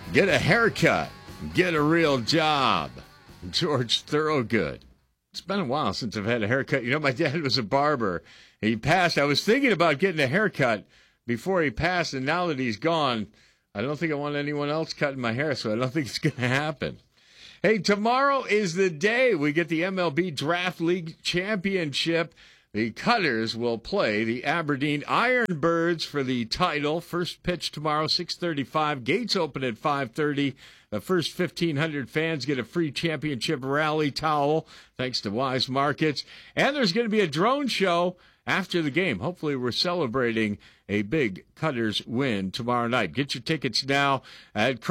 Get a haircut. Get a real job. George Thorogood. It's been a while since I've had a haircut. You know, my dad was a barber. He passed. I was thinking about getting a haircut before he passed, and now that he's gone, I don't think I want anyone else cutting my hair, so I don't think it's going to happen. Hey, tomorrow is the day we get the MLB Draft League Championship. The Cutters will play the Aberdeen Ironbirds for the title. First pitch tomorrow, 6:35. Gates open at 5:30. The first 1,500 fans get a free championship rally towel, thanks to Wise Markets. And there's going to be a drone show after the game. Hopefully we're celebrating a big Cutters win tomorrow night. Get your tickets now at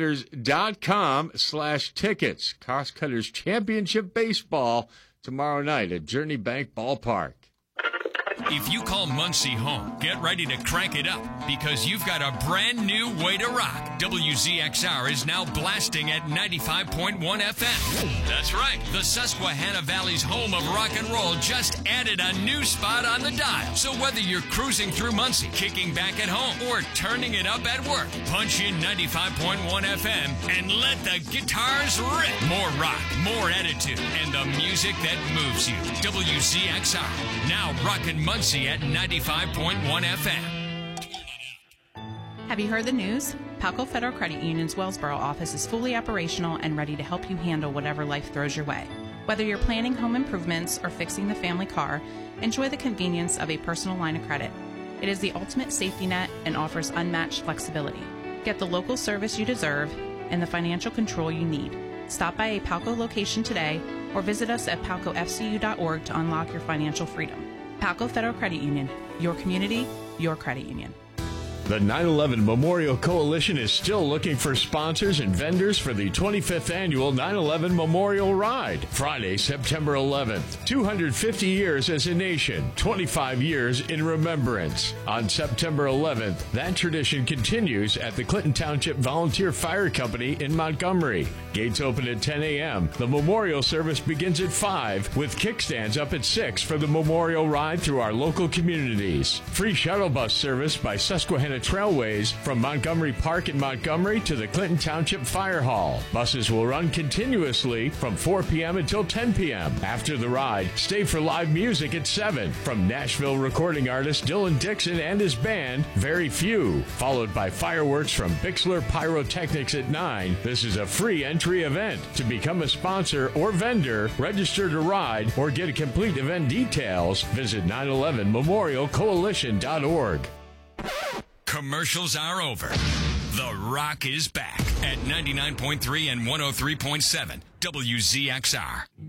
crosscutters.com/tickets. Crosscutters Championship Baseball tomorrow night at Journey Bank Ballpark. If you call Muncie home, get ready to crank it up because you've got a brand new way to rock. WZXR is now blasting at 95.1 FM. That's right. The Susquehanna Valley's home of rock and roll just added a new spot on the dial. So whether you're cruising through Muncie, kicking back at home, or turning it up at work, punch in 95.1 FM and let the guitars rip. More rock, more attitude, and the music that moves you. WZXR, now rockin' Muncie at 95.1 FM. Have you heard the news? Palco Federal Credit Union's Wellsboro office is fully operational and ready to help you handle whatever life throws your way. Whether you're planning home improvements or fixing the family car, enjoy the convenience of a personal line of credit. It is the ultimate safety net and offers unmatched flexibility. Get the local service you deserve and the financial control you need. Stop by a Palco location today or visit us at palcofcu.org to unlock your financial freedom. Palco Federal Credit Union, your community, your credit union. The 9/11 Memorial Coalition is still looking for sponsors and vendors for the 25th annual 9/11 Memorial Ride, Friday, September 11th. 250 years as a nation, 25 years in remembrance. On September 11th, that tradition continues at the Clinton Township Volunteer Fire Company in Montgomery. Gates open at 10 a.m. The memorial service begins at 5, with kickstands up at 6 for the memorial ride through our local communities. Free shuttle bus service by Susquehanna Trailways from Montgomery Park in Montgomery to the Clinton Township Fire Hall. Buses will run continuously from 4 p.m. until 10 p.m. After the ride, stay for live music at 7 from Nashville recording artist Dylan Dixon and his band, Very Few, followed by fireworks from Bixler Pyrotechnics at 9. This is a free entry event. To become a sponsor or vendor, register to ride, or get a complete event details, visit 911memorialcoalition.org. Commercials are over. The Rock is back at 99.3 and 103.7 WZXR.